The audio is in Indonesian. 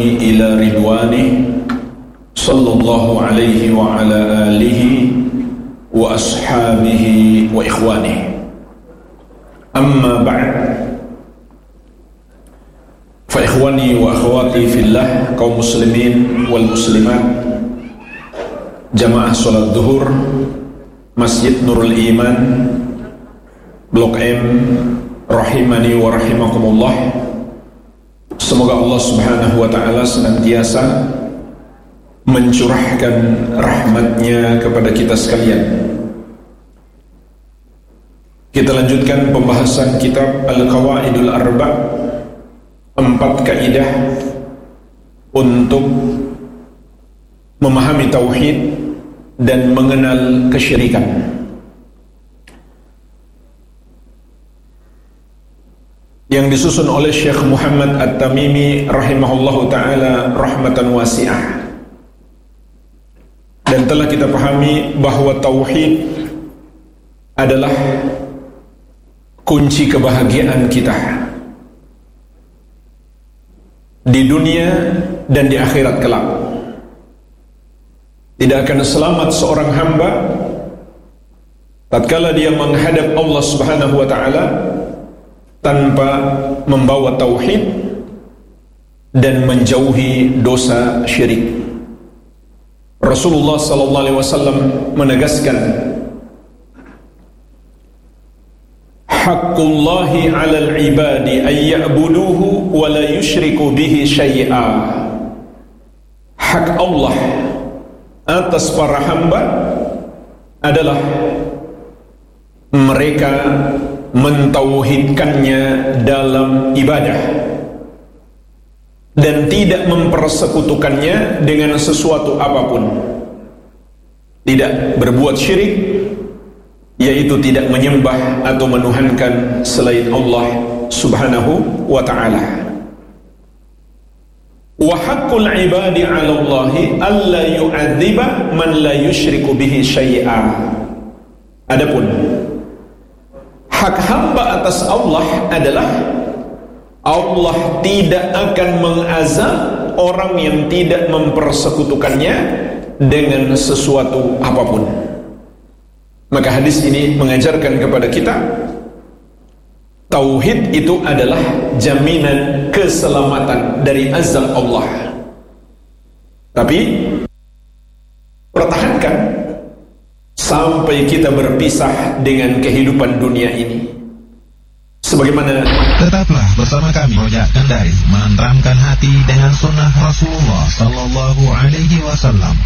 إلى رضوانه صلى الله عليه وعلى آله وأصحابه وإخوانه. أما بعد، فإخواني وأخواتي في الله، kaum muslimin wal muslimat, jamaah salat zuhur Masjid Nurul Iman Blok M, rahimani wa rahimakumullah. Semoga Allah Subhanahu wa ta'ala senantiasa mencurahkan rahmatnya kepada kita sekalian. Kita lanjutkan pembahasan kitab Al-Qawaidul Arba', 4 kaidah untuk memahami tauhid dan mengenal kesyirikan. Yang disusun oleh Syekh Muhammad At-Tamimi rahimahullahu ta'ala rahmatan wasi'ah. Dan telah kita pahami bahwa tauhid adalah kunci kebahagiaan kita di dunia dan di akhirat kelak. Tidak akan selamat seorang hamba tatkala dia menghadap Allah Subhanahu wa ta'ala tanpa membawa tauhid dan menjauhi dosa syirik. Rasulullah sallallahu alaihi wasallam menegaskan, haqqullahi 'alal 'ibadi ay ya'buduhu wa la yusyriku bihi syai'a. Hak Allah atas para hamba adalah mereka mentauhidkannya dalam ibadah dan tidak mempersekutukannya dengan sesuatu apapun. Tidak berbuat syirik, yaitu tidak menyembah atau menuhankan selain Allah Subhanahu wa ta'ala. Wa haqqul ibadi 'ala Allahi alla yu'adziba man la yusyriku bihi syai'a. Adapun hak hamba atas Allah adalah Allah tidak akan mengazab orang yang tidak mempersekutukannya dengan sesuatu apapun. Maka hadis ini mengajarkan kepada kita, tauhid itu adalah jaminan keselamatan dari azab Allah. Tapi pertahankan sampai kita berpisah dengan kehidupan dunia ini. Sebagaimana tetaplah bersama kami Rojak Kendari, menenteramkan hati dengan sunnah Rasulullah sallallahu alaihi wasallam.